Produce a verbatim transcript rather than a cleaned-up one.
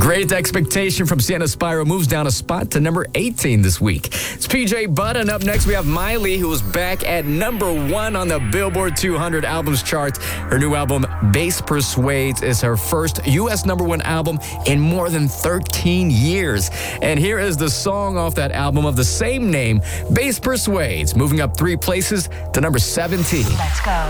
Great Expectation from Santa Spyro moves down a spot to number eighteen this week. It's P J Budd, and up next we have Miley, who is back at number one on the Billboard two hundred albums chart. Her new album, Bass Persuades, is her first U S number one album in more than thirteen years. And here is the song off that album of the same name, Bass Persuades, moving up three places to number seventeen. Let's go.